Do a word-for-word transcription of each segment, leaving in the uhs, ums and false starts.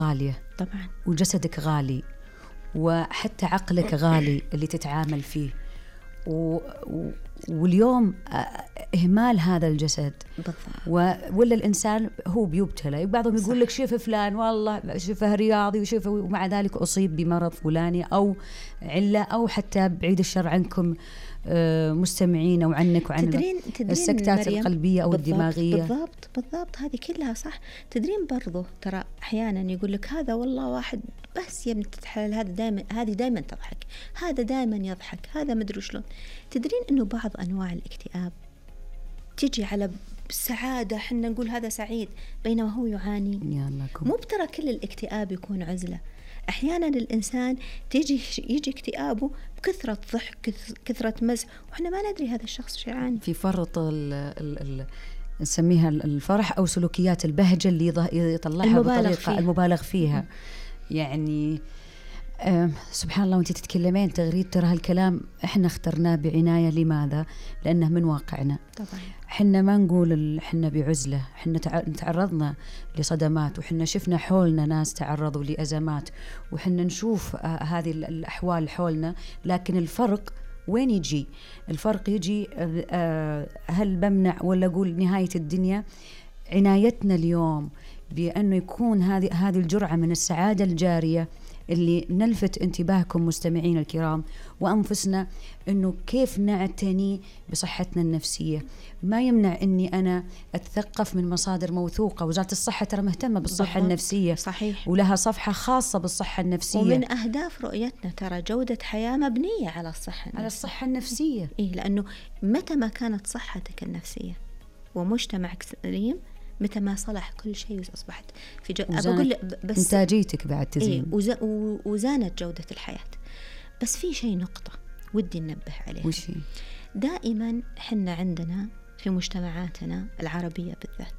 غالية طبعا، وجسدك غالي، وحتى عقلك غالي اللي تتعامل فيه. و... و... واليوم إهمال هذا الجسد و... ولا الإنسان هو بيبتلى. بعضهم يقول لك شوف فلان والله شوفه رياضي وشوفه، ومع ذلك أصيب بمرض فلاني أو علة، أو حتى بعيد الشر عنكم مستمعين أو عنك وعن تدرين تدرين السكتات القلبية أو بالضبط الدماغية. بالضبط بالضبط هذه كلها صح. تدرين برضو ترى أحيانا يقول لك هذا والله واحد بس يا بنت الحلال، هذا دائما، هذه دائما تضحك، هذا دائما يضحك، هذا مدري شلون. تدرين إنه بعض أنواع الاكتئاب تيجي على سعادة، حنا نقول هذا سعيد بينما هو يعاني. مو بترى كل الاكتئاب يكون عزلة. أحيانا الإنسان تيجي يجي اكتئابه بكثرة ضحك، كثرة مزح، وإحنا ما ندري هذا الشخص شو يعاني. في فرط ال ال ال نسميها الفرح أو سلوكيات البهجة اللي يطلعها المبالغ بطريقة فيها. المبالغ فيها. يعني آه سبحان الله، وانت تتكلمين تغريد، ترى هالكلام احنا اخترناه بعناية. لماذا؟ لأنه من واقعنا. طبعا حنا ما نقول احنا بعزلة، حنا تعرضنا لصدمات، وحنا شفنا حولنا ناس تعرضوا لأزمات، وحنا نشوف آه هذه الأحوال حولنا. لكن الفرق وين يجي؟ الفرق يجي آه هل بمنع ولا أقول نهاية الدنيا؟ عنايتنا اليوم بأنه يكون هذه هذه الجرعة من السعادة الجارية اللي نلفت انتباهكم مستمعين الكرام وأنفسنا، أنه كيف نعتني بصحتنا النفسية. ما يمنع أني أنا أتثقف من مصادر موثوقة. وزارة الصحة ترى مهتمة بالصحة النفسية، صحيح، ولها صفحة خاصة بالصحة النفسية. ومن أهداف رؤيتنا ترى جودة حياة مبنية على الصحة النفسية. على الصحة النفسية. إيه، لأنه متى ما كانت صحتك النفسية ومجتمعك سليم، متى ما صلح كل شيء أصبحت في جو... بقول بس إنتاجيتك بعد تزين. إيه، وز... وزانت جودة الحياة. بس في شيء نقطة ودي ننبه عليها. وشي؟ دائما حنا عندنا في مجتمعاتنا العربية بالذات،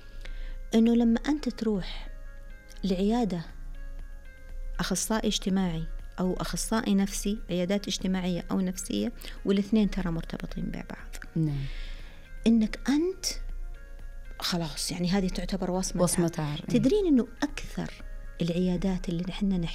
إنه لما أنت تروح لعيادة أخصائي اجتماعي أو أخصائي نفسي، عيادات اجتماعية أو نفسية، والاثنين ترى مرتبطين ببعض. نعم. إنك أنت خلاص يعني هذه تعتبر وصمة وصمة عار. تدرين إنه أكثر العيادات اللي نحن